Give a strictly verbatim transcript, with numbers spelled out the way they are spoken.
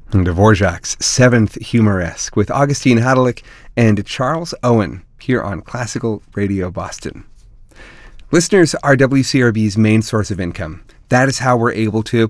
Dvorak's Seventh Humoresque with Augustine Hadelick and Charles Owen here on Classical Radio Boston. Listeners are W C R B's main source of income. That is how we're able to